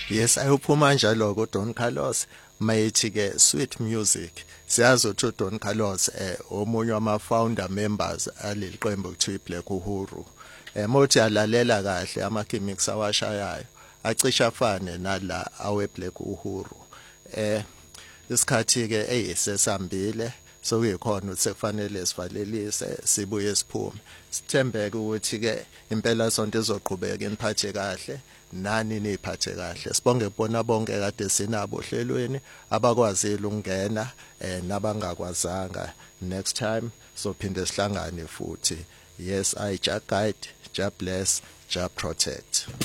Yes, ayophuma njalo ko Don Carlos mayithi ke Sweet Music. Siyazi ukuthi uDon Carlos omunye wama founder members aleli qembu kuthiwa iBlack Uhuru. Mothi alalela kahle ama gimmicks awashayayo acisha afane nala awe Black Uhuru. Isikhathi ke sesambile so kuyikhona ukuthi kufanele sivalelise sibuye siphume. Sithembeke ukuthi ke impela sonto izoqhubeka iniphathe kahle nani niphathe kahle. Sibonge bona bonke kade sinabo ohlelweni abakwazile ukungena nabangakwazanga. Next time sophinde sihlangane futhi. Yes, I just guide, just bless, just protect.